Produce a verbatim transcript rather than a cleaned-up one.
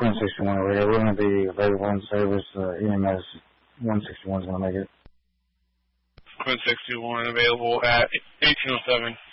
Queen sixty-one over here. We're going to be available in service. Uh, E M S one sixty-one is going to make it. Queen sixty-one available at eighteen oh seven.